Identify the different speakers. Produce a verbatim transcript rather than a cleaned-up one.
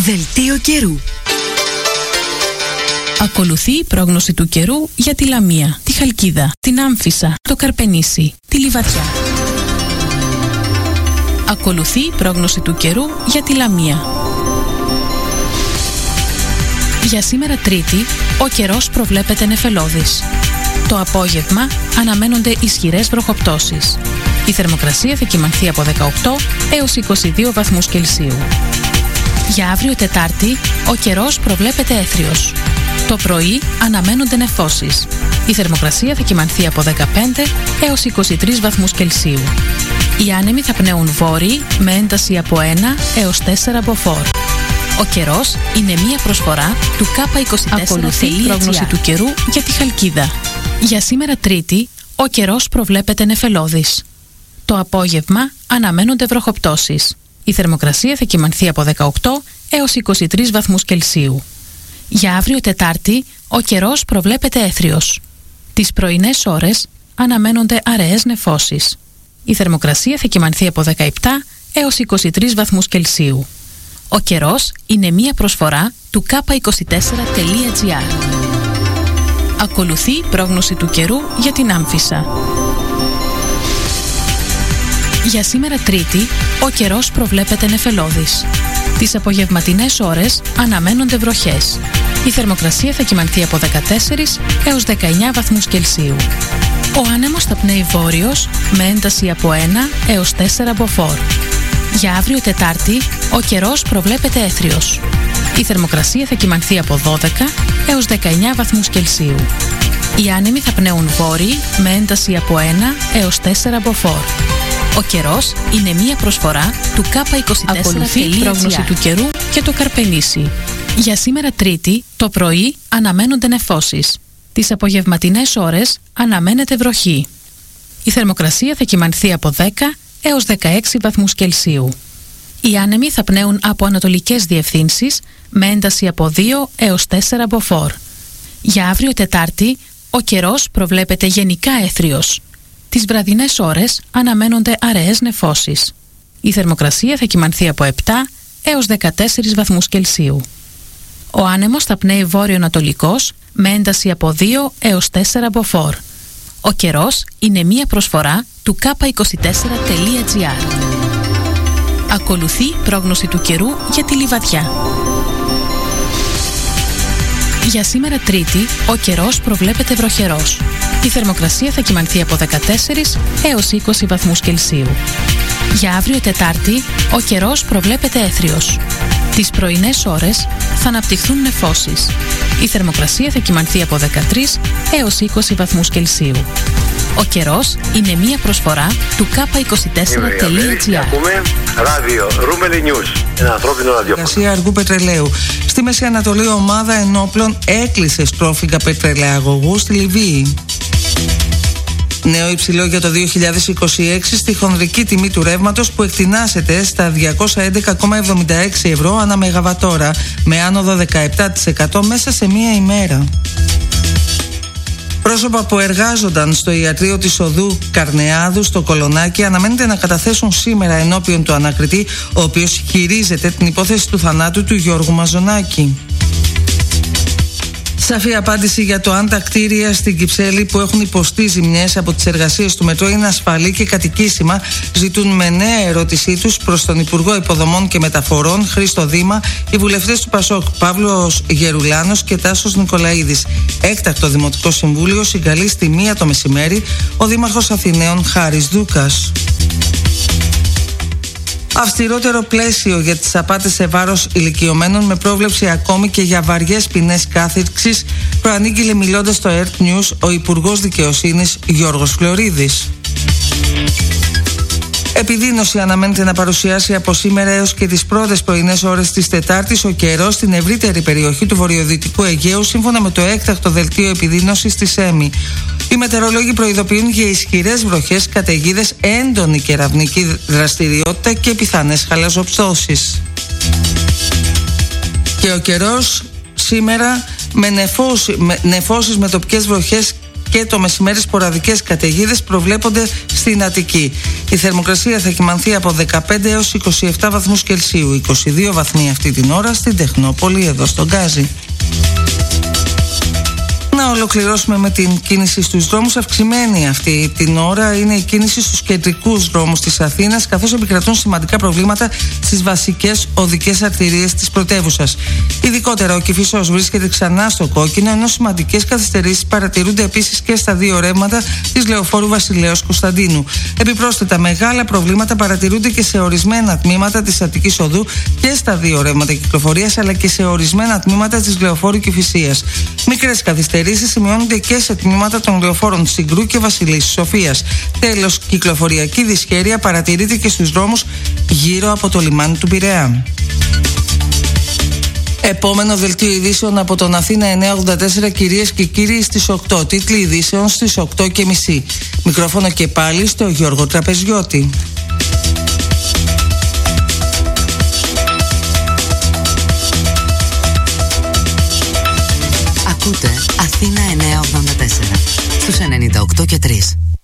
Speaker 1: Δελτίο καιρού.
Speaker 2: Ακολουθεί η πρόγνωση του καιρού για τη Λαμία, τη Χαλκίδα, την Άμφισσα, το Καρπενήσι, τη Λιβαδιά. Ακολουθεί η πρόγνωση του καιρού για τη Λαμία. Για σήμερα Τρίτη, ο καιρός προβλέπεται νεφελώδης. Το απόγευμα αναμένονται ισχυρές βροχοπτώσεις. Η θερμοκρασία θα κυμανθεί από δεκαοκτώ έως είκοσι δύο βαθμούς Κελσίου. Για αύριο Τετάρτη, ο καιρός προβλέπεται έθριος. Το πρωί αναμένονται νεφώσεις. Η θερμοκρασία θα κυμανθεί από δεκαπέντε έως είκοσι τρεις βαθμούς Κελσίου. Οι άνεμοι θα πνέουν βόρειοι με ένταση από ένα έως τέσσερα μποφόρ. Ο καιρός είναι μία προσφορά του κάπα είκοσι τέσσερα. Ακολουθεί η πρόγνωση του καιρού για τη Χαλκίδα. Για σήμερα Τρίτη, ο καιρός προβλέπεται νεφελώδης. Το απόγευμα αναμένονται βροχοπτώσεις. Η θερμοκρασία θα κυμανθεί από δεκαοκτώ έως είκοσι τρεις βαθμούς Κελσίου. Για αύριο Τετάρτη, ο καιρός προβλέπεται έθριος. Τις πρωινές ώρες αναμένονται αραιές νεφώσεις. Η θερμοκρασία θα κυμανθεί από δεκαεπτά έως είκοσι τρεις βαθμούς Κελσίου. Ο καιρός είναι μία προσφορά του κάπα είκοσι τέσσερα τελεία τζι άρ. Ακολουθεί η πρόγνωση του καιρού για την Άμφισσα. Για σήμερα Τρίτη, ο καιρός προβλέπεται νεφελώδης. Τις απογευματινές ώρες αναμένονται βροχές. Η θερμοκρασία θα κυμανθεί από δεκατέσσερα έως δεκαεννιά βαθμούς Κελσίου. Ο άνεμος θα πνέει βόρειος με ένταση από ένα έως τέσσερα μποφόρ. Για αύριο Τετάρτη, ο καιρός προβλέπεται έθριος. Η θερμοκρασία θα κυμανθεί από δώδεκα έως δεκαεννιά βαθμούς Κελσίου. Οι άνεμοι θα πνέουν βόρειοι με ένταση από ένα έως τέσσερα μποφόρ. Ο καιρός είναι μία προσφορά του κάπα είκοσι τέσσερα. Ακολουθεί η πρόγνωση του καιρού για το Καρπενήσι. Για σήμερα Τρίτη, το πρωί αναμένονται νεφώσεις. Τις απογευματινές ώρες αναμένεται βροχή. Η θερμοκρασία θα κυμανθεί από δέκα έως δεκαέξι βαθμούς Κελσίου. Οι άνεμοι θα πνέουν από ανατολικές διευθύνσεις με ένταση από δύο έως τέσσερα μποφόρ. Για αύριο Τετάρτη, ο καιρός προβλέπεται γενικά έθριος. Τις βραδινές ώρες αναμένονται αραιές νεφώσεις. Η θερμοκρασία θα κυμανθεί από επτά έως δεκατέσσερα βαθμούς Κελσίου. Ο άνεμος θα πνέει βόρειο-ανατολικός με ένταση από δύο έως τέσσερα μποφόρ. Ο καιρός είναι μία προσφορά του κάπα είκοσι τέσσερα τελεία τζι άρ. Ακολουθεί η πρόγνωση του καιρού για τη Λιβαδιά. Για σήμερα Τρίτη, ο καιρός προβλέπεται βροχερός. Η θερμοκρασία θα κυμανθεί από δεκατέσσερα έως είκοσι βαθμούς Κελσίου. Για αύριο Τετάρτη, ο καιρός προβλέπεται έθριος. Τις πρωινές ώρες θα αναπτυχθούν νεφώσεις. Η θερμοκρασία θα κυμανθεί από δεκατρείς έως είκοσι βαθμούς Κελσίου. Ο καιρός είναι μία προσφορά του κάπα είκοσι τέσσερα τελεία τζι άρ.
Speaker 3: Ακούμε ράδιο Ρούμελι News, ένα ανθρώπινο ραδιόφωνο.
Speaker 4: Εργασία αργού πετρελαίου. Στη Μέση Ανατολή, ομάδα ενόπλων έκλεισε στρόφιγγα πετρελαιαγωγού στη Λιβύη. Νέο υψηλό για το δύο χιλιάδες είκοσι έξι στη χονδρική τιμή του ρεύματος που εκτινάσεται στα διακόσια έντεκα κόμμα εβδομήντα έξι ευρώ ανά μεγαβατόρα, με άνοδο δεκαεπτά τοις εκατό μέσα σε μία ημέρα. Πρόσωπα που εργάζονταν στο ιατρείο της οδού Καρνεάδου στο Κολονάκι αναμένεται να καταθέσουν σήμερα ενώπιον του ανακριτή, ο οποίος χειρίζεται την υπόθεση του θανάτου του Γιώργου Μαζονάκη. Σαφή απάντηση για το αν τα κτίρια στην Κυψέλη που έχουν υποστεί ζημιές από τις εργασίες του μετρό είναι ασφαλή και κατοικήσιμα, ζητούν με νέα ερώτησή τους προς τον Υπουργό Υποδομών και Μεταφορών Χρήστο Δήμα οι βουλευτές του Πασόκ Παύλος Γερουλάνος και Τάσος Νικολαίδης. Έκτακτο Δημοτικό Συμβούλιο συγκαλεί στη μία το μεσημέρι ο Δήμαρχος Αθηναίων Χάρης Δούκας. Αυστηρότερο πλαίσιο για τις απάτες σε βάρος ηλικιωμένων με πρόβλεψη ακόμη και για βαριές ποινές κάθυρξης, προανήγγειλε μιλώντας στο ΕΡΤ News ο Υπουργός Δικαιοσύνης Γιώργος Φλωρίδης. Επιδείνωση αναμένεται να παρουσιάσει από σήμερα έως και τις πρώτες πρωινές ώρες της Τετάρτης ο καιρός στην ευρύτερη περιοχή του βορειοδυτικού Αιγαίου, σύμφωνα με το έκτακτο δελτίο επιδείνωσης της ΕΜΗ. Οι μετεωρολόγοι προειδοποιούν για ισχυρές βροχές, καταιγίδες, έντονη κεραυνική δραστηριότητα και πιθανές χαλαζοπτώσεις. Και ο καιρός σήμερα με, νεφώσεις, με νεφώσεις με τοπικές βροχές και το μεσημέρι σποραδικές καταιγίδες προβλέπονται στην Αττική. Η θερμοκρασία θα κυμανθεί από δεκαπέντε έως είκοσι επτά βαθμούς Κελσίου, είκοσι δύο βαθμοί αυτή την ώρα στην Τεχνόπολη, εδώ στον Γκάζι. Να ολοκληρώσουμε με την κίνηση στους δρόμους. Αυξημένη αυτή την ώρα είναι η κίνηση στους κεντρικούς δρόμους της Αθήνας, καθώς επικρατούν σημαντικά προβλήματα στις βασικές οδικές αρτηρίες της πρωτεύουσας. Ειδικότερα ο Κηφισός βρίσκεται ξανά στο κόκκινο, ενώ σημαντικές καθυστερήσεις παρατηρούνται επίσης και στα δύο ρεύματα της Λεωφόρου Βασιλέως Κωνσταντίνου. Επιπρόσθετα, μεγάλα προβλήματα παρατηρούνται και σε ορισμένα τμήματα της Αττικής Οδού και στα δύο ρεύματα κυκλοφορίας, αλλά και σε ορισμένα τμήματα της Λεωφόρου Κηφισίας. Μικρές καθυστερήσεις σημειώνονται και σε τμήματα των λεωφόρων Συγκρού και Βασιλής Σοφίας. Τέλος, κυκλοφοριακή δυσχέρεια παρατηρείται και στους δρόμους γύρω από το λιμάνι του Πειραιά. Επόμενο δελτίο ειδήσεων από τον Αθήνα εννιακόσια ογδόντα τέσσερα, κυρίες και κύριοι, στις οκτώ. Τίτλοι ειδήσεων στις οκτώ και μισή. Μικρόφωνο και πάλι στο Γιώργο Τραπεζιώτη.
Speaker 1: Ακούτε Αθήνα εννιακόσια ογδόντα τέσσερα στους ενενήντα οκτώ και τρία.